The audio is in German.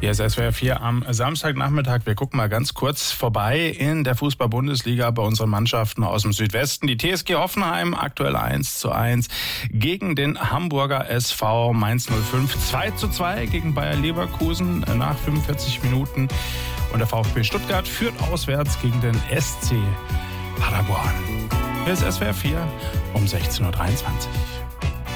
Hier ist SWR 4 am Samstagnachmittag. Wir gucken mal ganz kurz vorbei in der Fußball-Bundesliga bei unseren Mannschaften aus dem Südwesten. Die TSG Hoffenheim aktuell 1:1 gegen den Hamburger SV Mainz 05. 2:2 gegen Bayer Leverkusen nach 45 Minuten. Und der VfB Stuttgart führt auswärts gegen den SC Paderborn. Hier ist SWR 4 um 16:23 Uhr.